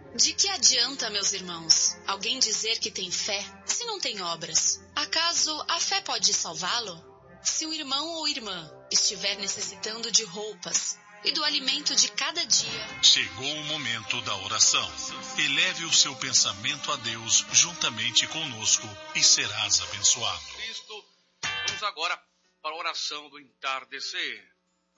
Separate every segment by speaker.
Speaker 1: De que adianta, meus irmãos, alguém dizer que tem fé se não tem obras? Acaso a fé pode salvá-lo? Se o irmão ou irmã estiver necessitando de roupas e do alimento de cada dia...
Speaker 2: Chegou o momento da oração. Eleve o seu pensamento a Deus juntamente conosco e serás abençoado.
Speaker 3: Cristo, vamos agora para a oração do entardecer.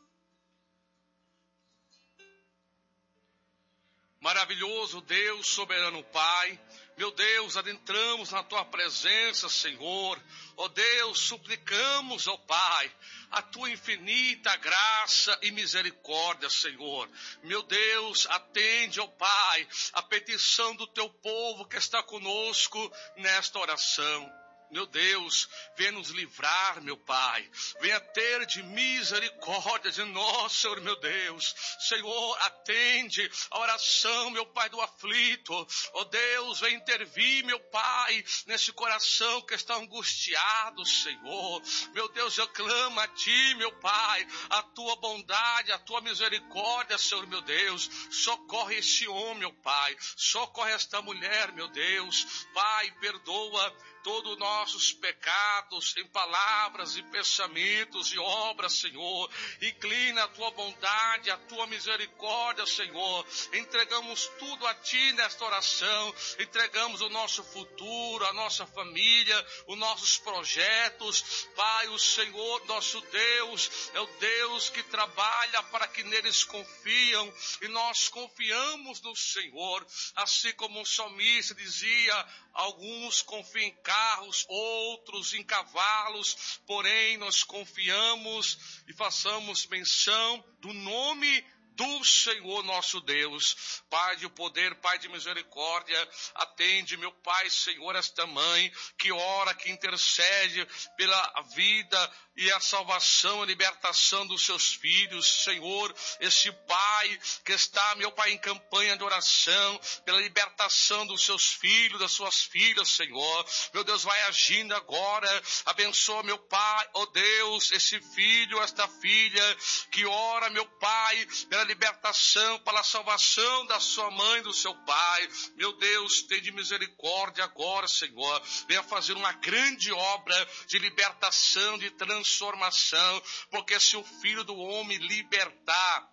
Speaker 3: Maravilhoso Deus, soberano Pai, meu Deus, adentramos na Tua presença, Senhor. Ó Deus, suplicamos, ó Pai, a Tua infinita graça e misericórdia, Senhor. Meu Deus, atende, ó Pai, a petição do Teu povo que está conosco nesta oração. Meu Deus, venha nos livrar, meu Pai. Venha ter de misericórdia de nós, Senhor, meu Deus. Senhor, atende a oração, meu Pai, do aflito. Ó Deus, venha intervir, meu Pai, nesse coração que está angustiado, Senhor. Meu Deus, eu clamo a Ti, meu Pai, a Tua bondade, a Tua misericórdia, Senhor, meu Deus. Socorre esse homem, meu Pai. Socorre esta mulher, meu Deus. Pai, perdoa todos os nossos pecados em palavras e pensamentos e obras, Senhor. Inclina a Tua bondade, a Tua misericórdia, Senhor. Entregamos tudo a Ti nesta oração. Entregamos o nosso futuro, a nossa família, os nossos projetos. Pai, o Senhor, nosso Deus, é o Deus que trabalha para que neles confiam. E nós confiamos no Senhor. Assim como o salmista dizia, alguns confiam em carros, outros em cavalos, porém nós confiamos e façamos menção do nome do Senhor nosso Deus. Pai de poder, Pai de misericórdia, atende, meu Pai, Senhor, esta mãe que ora, que intercede pela vida e a salvação, a libertação dos seus filhos, Senhor. Esse Pai que está, meu Pai, em campanha de oração pela libertação dos seus filhos, das suas filhas, Senhor. Meu Deus, vai agindo agora. Abençoa, meu Pai, ó Deus, esse filho, esta filha que ora, meu Pai, pela libertação, pela salvação da sua mãe, do seu pai. Meu Deus, tem de misericórdia agora, Senhor. Venha fazer uma grande obra de libertação, de transformação, porque se o Filho do Homem libertar,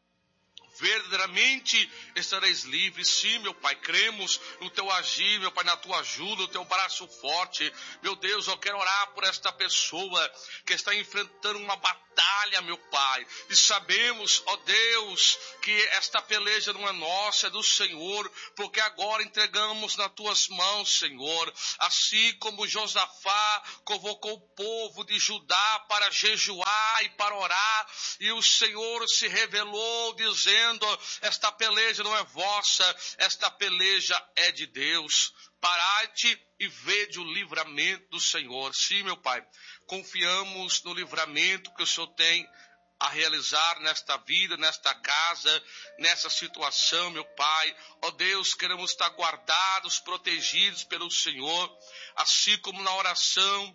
Speaker 3: verdadeiramente estareis livres. Sim, meu Pai, cremos no Teu agir, meu Pai, na Tua ajuda, no Teu braço forte. Meu Deus, eu quero orar por esta pessoa que está enfrentando uma batalha, meu Pai. E sabemos, ó Deus, que esta peleja não é nossa, é do Senhor, porque agora entregamos nas Tuas mãos, Senhor. Assim como Josafá convocou o povo de Judá para jejuar e para orar, e o Senhor se revelou dizendo: esta peleja não é vossa, esta peleja é de Deus. Parai-te e vede o livramento do Senhor. Sim, meu Pai, confiamos no livramento que o Senhor tem a realizar nesta vida, nesta casa, nessa situação, meu Pai. Ó Deus, queremos estar guardados, protegidos pelo Senhor, assim como na oração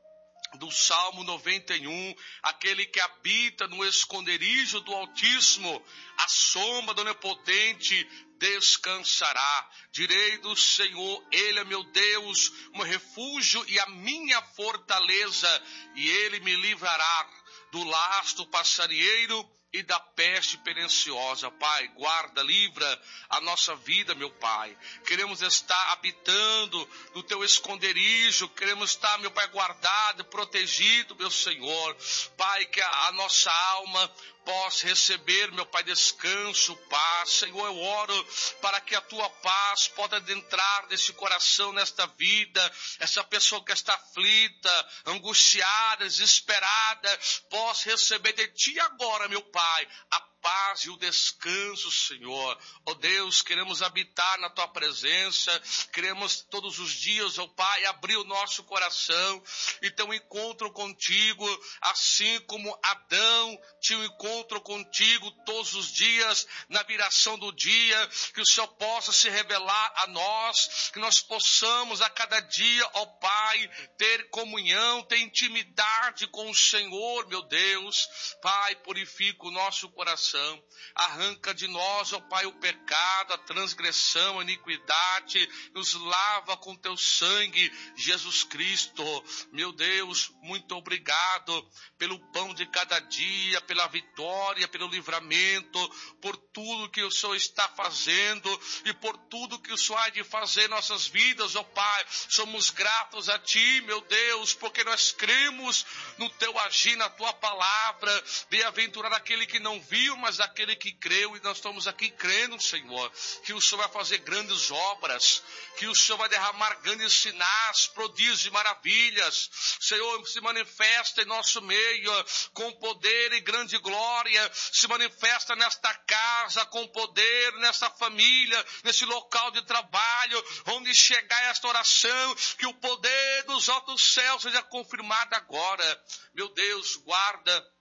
Speaker 3: do Salmo 91, aquele que habita no esconderijo do Altíssimo, a sombra do Onipotente descansará. Direi do Senhor, Ele é meu Deus, meu refúgio e a minha fortaleza, e Ele me livrará do laço passarinheiro e da peste perniciosa. Pai, guarda, livra a nossa vida, meu Pai. Queremos estar habitando no Teu esconderijo, queremos estar, meu Pai, guardado, protegido, meu Senhor. Pai, que a nossa alma possa receber, meu Pai, descanso, paz. Senhor, eu oro para que a Tua paz possa adentrar nesse coração, nesta vida. Essa pessoa que está aflita, angustiada, desesperada, possa receber de Ti agora, meu Pai, a paz e o descanso, Senhor. Ó Deus, queremos habitar na Tua presença, queremos todos os dias, ó Pai, abrir o nosso coração e ter um encontro contigo, assim como Adão tinha um encontro contigo todos os dias, na viração do dia, que o Senhor possa se revelar a nós, que nós possamos a cada dia, ó Pai, ter comunhão, ter intimidade com o Senhor, meu Deus. Pai, purifica o nosso coração, coração. Arranca de nós, ó Pai, o pecado, a transgressão, a iniquidade. Nos lava com teu sangue, Jesus Cristo. Meu Deus, muito obrigado pelo pão de cada dia, pela vitória, pelo livramento, por tudo que o Senhor está fazendo e por tudo que o Senhor há de fazer em nossas vidas, ó Pai. Somos gratos a Ti, meu Deus, porque nós cremos no Teu agir, na Tua palavra. Bem-aventurado aquele que não viu, mas aquele que creu, e nós estamos aqui crendo, Senhor, que o Senhor vai fazer grandes obras, que o Senhor vai derramar grandes sinais, prodígios e maravilhas. Senhor, se manifesta em nosso meio com poder e grande glória, se manifesta nesta casa com poder, nesta família, nesse local de trabalho, onde chegar esta oração, que o poder dos altos céus seja confirmado agora. Meu Deus, guarda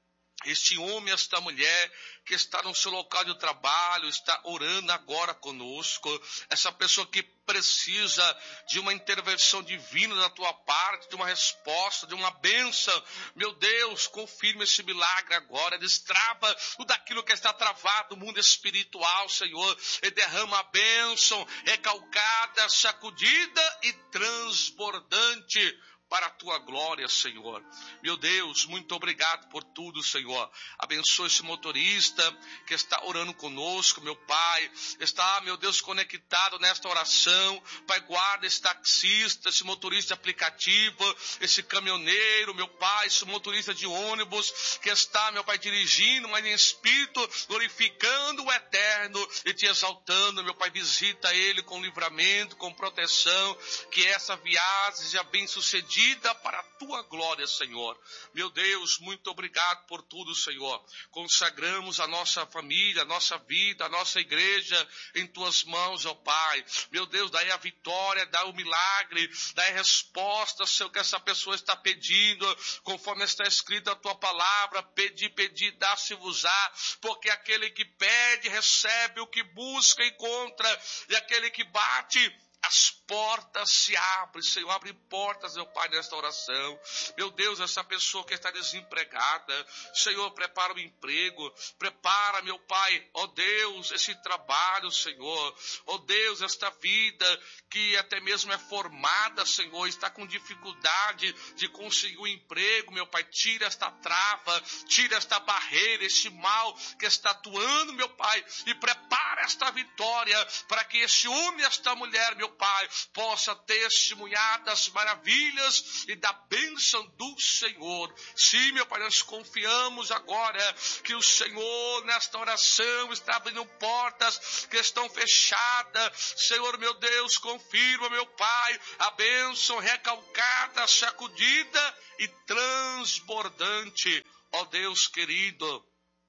Speaker 3: este homem, esta mulher que está no seu local de trabalho, está orando agora conosco, essa pessoa que precisa de uma intervenção divina da tua parte, de uma resposta, de uma bênção. Meu Deus, confirma esse milagre agora, destrava tudo aquilo que está travado no mundo espiritual, Senhor, e derrama a bênção recalcada, sacudida e transbordante para a tua glória, Senhor. Meu Deus, muito obrigado por tudo, Senhor. Abençoa esse motorista que está orando conosco, meu Pai. Está, meu Deus, conectado nesta oração. Pai, guarda esse taxista, esse motorista de aplicativo, esse caminhoneiro, meu Pai, esse motorista de ônibus que está, meu Pai, dirigindo, mas em espírito, glorificando o eterno e te exaltando, meu Pai. Visita ele com livramento, com proteção, que essa viagem seja bem sucedida para a tua glória, Senhor. Meu Deus, muito obrigado por tudo, Senhor. Consagramos a nossa família, a nossa vida, a nossa igreja em tuas mãos, ó Pai. Meu Deus, dai a vitória, dai o milagre, dai a resposta, Senhor, que essa pessoa está pedindo, conforme está escrito a tua palavra: pedi, dá-se-vos-á, porque aquele que pede, recebe, o que busca, encontra, e aquele que bate, as portas se abrem. Senhor, abre portas, meu Pai, nesta oração. Meu Deus, essa pessoa que está desempregada, Senhor, prepara o emprego, prepara, meu Pai, ó Deus, esse trabalho, Senhor, ó Deus, esta vida que até mesmo é formada, Senhor, está com dificuldade de conseguir um emprego, meu Pai. Tira esta trava, tira esta barreira, este mal que está atuando, meu Pai, e prepara esta vitória para que este homem e esta mulher, meu Pai, possa testemunhar das maravilhas e da bênção do Senhor. Sim, meu Pai, nós confiamos agora que o Senhor, nesta oração, está abrindo portas que estão fechadas. Senhor, meu Deus, confirma, meu Pai, a bênção recalcada, sacudida e transbordante. Ó Deus querido,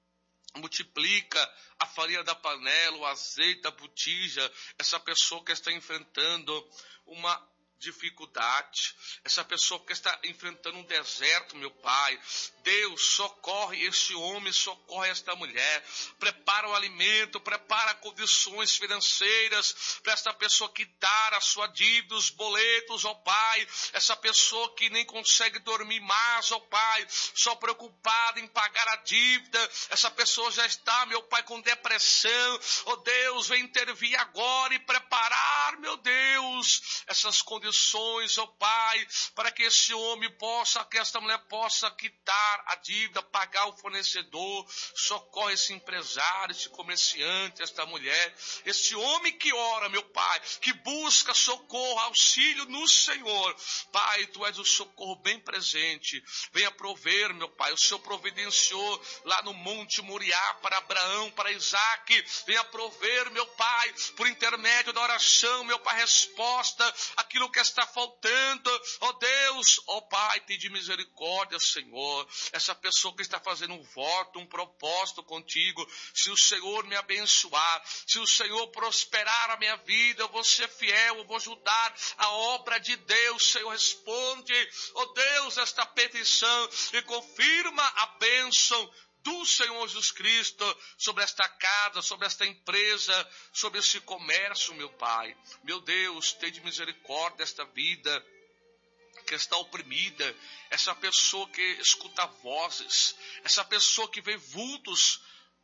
Speaker 3: multiplica a farinha da panela, o azeite da botija. Essa pessoa que está enfrentando uma dificuldade, essa pessoa que está enfrentando um deserto, meu Pai, Deus, socorre este homem, socorre esta mulher, prepara o alimento, prepara condições financeiras para esta pessoa quitar a sua dívida, os boletos, ó Pai, essa pessoa que nem consegue dormir mais, ó Pai, só preocupada em pagar a dívida, essa pessoa já está, meu Pai, com depressão, ó Deus, vem intervir agora e preparar, meu Deus, essas condições, ó Pai, para que esse homem possa, que esta mulher possa quitar a dívida, pagar o fornecedor. Socorre esse empresário, esse comerciante, esta mulher, esse homem que ora, meu Pai, que busca socorro, auxílio no Senhor. Pai, Tu és o socorro bem presente. Venha prover, meu Pai, o Senhor providenciou lá no Monte Moriá para Abraão, para Isaac. Venha prover, meu Pai, por intermédio da oração, meu Pai, resposta aquilo que está faltando. Ó Deus, ó Pai, tem de misericórdia, Senhor, essa pessoa que está fazendo um voto, um propósito contigo. Se o Senhor me abençoar, se o Senhor prosperar a minha vida, eu vou ser fiel, eu vou ajudar a obra de Deus. Senhor, responde, ó Deus, esta petição e confirma a bênção do Senhor Jesus Cristo sobre esta casa, sobre esta empresa, sobre esse comércio, meu Pai. Meu Deus, tem de misericórdia desta vida que está oprimida, essa pessoa que escuta vozes, essa pessoa que vê vultos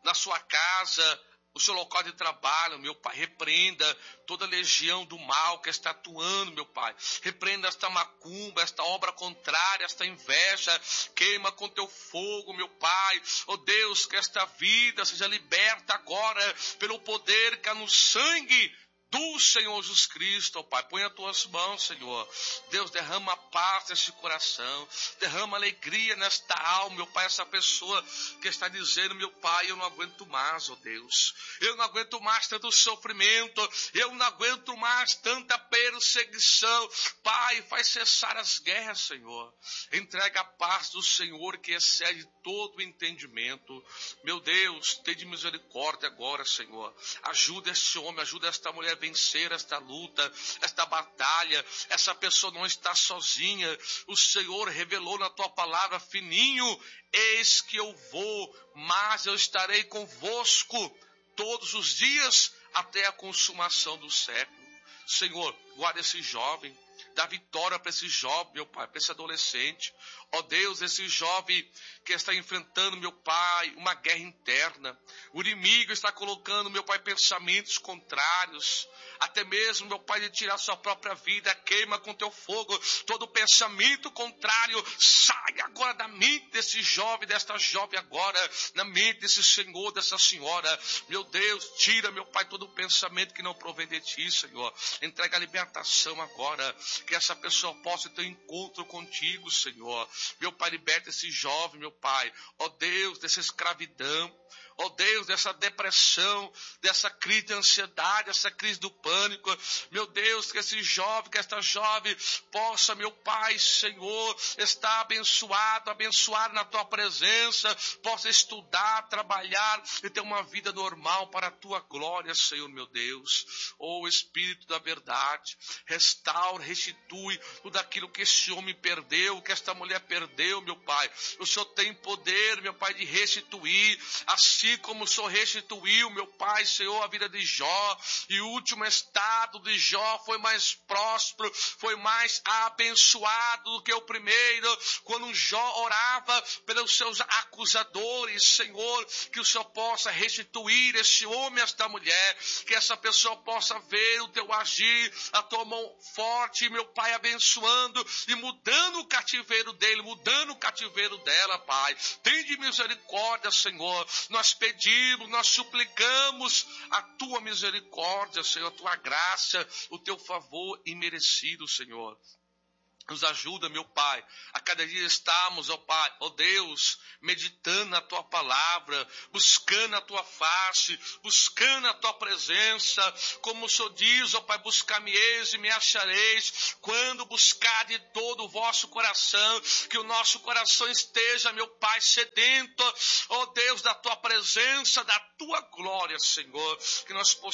Speaker 3: na sua casa, o seu local de trabalho, meu Pai, repreenda toda legião do mal que está atuando, meu Pai. Repreenda esta macumba, esta obra contrária, esta inveja. Queima com teu fogo, meu Pai. Oh Deus, que esta vida seja liberta agora pelo poder que há no sangue do Senhor Jesus Cristo, ó Pai. Põe as tuas mãos, Senhor. Deus, derrama paz neste coração, derrama alegria nesta alma, meu Pai. Essa pessoa que está dizendo, meu Pai, eu não aguento mais, ó Deus. Eu não aguento mais tanto sofrimento, eu não aguento mais tanta perseguição. Pai, faz cessar as guerras, Senhor. Entrega a paz do Senhor que excede todo o entendimento. Meu Deus, tem de misericórdia agora, Senhor. Ajuda este homem, ajuda esta mulher vencer esta luta, esta batalha. Essa pessoa não está sozinha. O Senhor revelou na tua palavra, fininho, eis que eu vou, mas eu estarei convosco todos os dias até a consumação do século. Senhor, guarda esse jovem, dá vitória para esse jovem, meu Pai, para esse adolescente. Ó Deus, esse jovem que está enfrentando, meu Pai, uma guerra interna. O inimigo está colocando, meu Pai, pensamentos contrários. Até mesmo, meu Pai, de tirar sua própria vida. Queima com teu fogo todo pensamento contrário. Sai agora da mente desse jovem, desta jovem agora. Na mente desse senhor, dessa senhora. Meu Deus, tira, meu Pai, todo pensamento que não provém de ti, Senhor. Entrega a libertação agora. Que essa pessoa possa ter um encontro contigo, Senhor. Meu Pai, liberta esse jovem, meu Pai. Ó Deus, dessa escravidão. Ó Deus, dessa depressão, dessa crise de ansiedade, dessa crise do pânico. Meu Deus, que esse jovem, que esta jovem possa, meu Pai, Senhor, estar abençoado na tua presença, possa estudar, trabalhar e ter uma vida normal para a tua glória, Senhor, meu Deus. Ó Espírito da verdade, restaura, restitui tudo aquilo que esse homem perdeu, que esta mulher perdeu, meu Pai. O Senhor tem poder, meu Pai, de restituir, assim como o Senhor restituiu, meu Pai, Senhor, a vida de Jó, e o último estado de Jó foi mais próspero, foi mais abençoado do que o primeiro, quando Jó orava pelos seus acusadores. Senhor, que o Senhor possa restituir esse homem, esta mulher, que essa pessoa possa ver o teu agir, a tua mão forte, meu Pai, abençoando e mudando o cativeiro dele, mudando o cativeiro dela, Pai. Tem de misericórdia, Senhor. Nós pedimos, nós suplicamos a tua misericórdia, Senhor, a tua graça, o teu favor imerecido, Senhor. Nos ajuda, meu Pai, a cada dia estamos, ó Pai, ó Deus, meditando na Tua palavra, buscando a Tua face, buscando a Tua presença, como o Senhor diz, ó Pai, buscar-me-eis e me achareis, quando buscar de todo o vosso coração, que o nosso coração esteja, meu Pai, sedento, ó Deus, da Tua presença, da Tua glória, Senhor, que nós possamos